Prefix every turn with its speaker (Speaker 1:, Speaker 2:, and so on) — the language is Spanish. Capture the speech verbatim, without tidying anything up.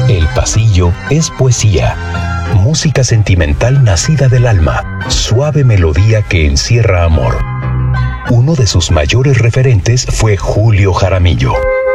Speaker 1: El pasillo es poesía, música sentimental nacida del alma, suave melodía que encierra amor. Uno de sus mayores referentes fue Julio Jaramillo.